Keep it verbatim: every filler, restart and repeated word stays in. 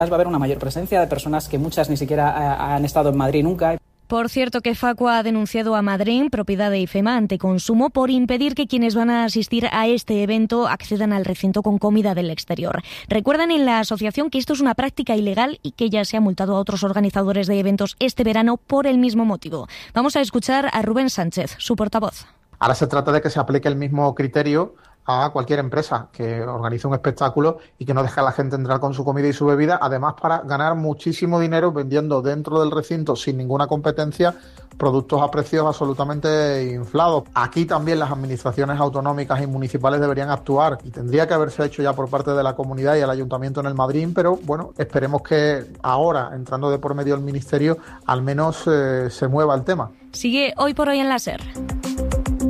Va a haber una mayor presencia de personas que muchas ni siquiera han estado en Madrid nunca. Por cierto, que Facua ha denunciado a Madryn, propiedad de IFEMA, ante consumo, por impedir que quienes van a asistir a este evento accedan al recinto con comida del exterior. Recuerdan en la asociación que esto es una práctica ilegal y que ya se ha multado a otros organizadores de eventos este verano por el mismo motivo. Vamos a escuchar a Rubén Sánchez, su portavoz. Ahora se trata de que se aplique el mismo criterio a cualquier empresa que organice un espectáculo y que no deje a la gente entrar con su comida y su bebida, además para ganar muchísimo dinero vendiendo dentro del recinto sin ninguna competencia productos a precios absolutamente inflados. Aquí también las administraciones autonómicas y municipales deberían actuar y tendría que haberse hecho ya por parte de la comunidad y el ayuntamiento en el Madryn, pero bueno, esperemos que ahora, entrando de por medio el ministerio, al menos eh, se mueva el tema. Sigue Hoy por Hoy en la SER.